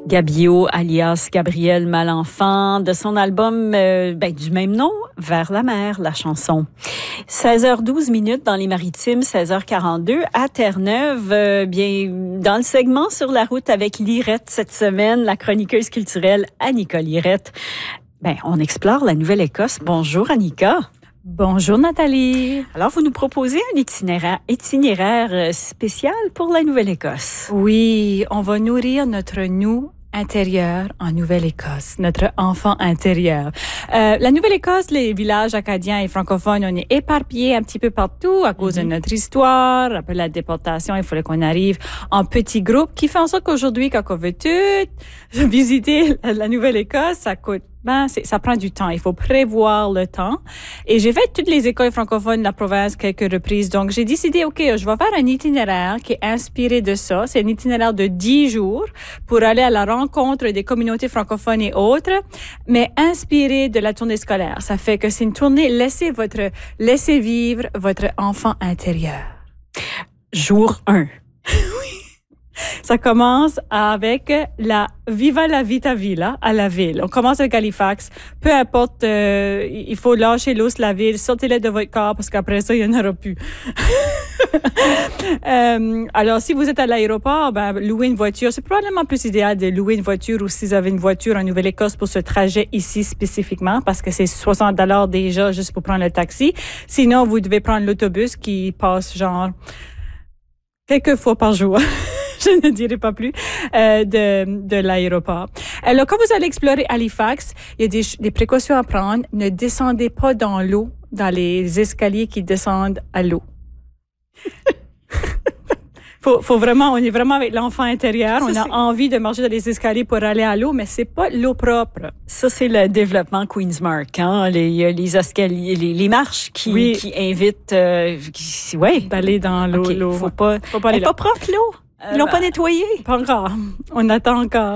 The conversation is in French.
Gabio, alias Gabriel Malenfant, de son album du même nom, Vers la mer, la chanson. 16h12 dans les Maritimes, 16h42 à Terre-Neuve. Dans le segment Sur la route avec Lirette cette semaine, la chroniqueuse culturelle Annika Lirette. On explore la Nouvelle-Écosse. Bonjour Annika. Bonjour Nathalie. Alors, vous nous proposez un itinéraire spécial pour la Nouvelle-Écosse. Oui, on va nourrir notre nous intérieur en Nouvelle-Écosse, notre enfant intérieur. La Nouvelle-Écosse, les villages acadiens et francophones, on est éparpillés un petit peu partout à cause de notre histoire. Après la déportation, il fallait qu'on arrive en petits groupes, qui fait en sorte qu'aujourd'hui, quand on veut tout visiter la Nouvelle-Écosse, ça prend du temps. Il faut prévoir le temps. Et j'ai fait toutes les écoles francophones de la province quelques reprises. Donc, j'ai décidé, OK, je vais faire un itinéraire qui est inspiré de ça. C'est un itinéraire de 10 jours pour aller à la rencontre des communautés francophones et autres, mais inspiré de la tournée scolaire. Ça fait que c'est une tournée, laissez vivre votre enfant intérieur. Jour 1. Ça commence avec la Viva la Vita Villa à la ville. On commence avec Halifax. Peu importe, il faut lâcher l'os la ville, sortez-les de votre corps parce qu'après ça, il n'y en aura plus. Alors, si vous êtes à l'aéroport, louer une voiture, c'est probablement plus idéal de louer une voiture ou si vous avez une voiture en Nouvelle-Écosse pour ce trajet ici spécifiquement parce que c'est $60 déjà juste pour prendre le taxi. Sinon, vous devez prendre l'autobus qui passe genre quelques fois par jour. Je ne dirai pas plus, de l'aéroport. Alors, quand vous allez explorer Halifax, il y a des précautions à prendre. Ne descendez pas dans l'eau, dans les escaliers qui descendent à l'eau. On est vraiment avec l'enfant intérieur. On a envie de marcher dans les escaliers pour aller à l'eau, mais c'est pas l'eau propre. Ça, c'est le développement Queensmark, hein. Les escaliers, les marches qui invitent, d'aller dans l'eau. Okay, faut pas aller là. Pas propre, l'eau. Ils l'ont pas nettoyé. Pas encore. On attend encore.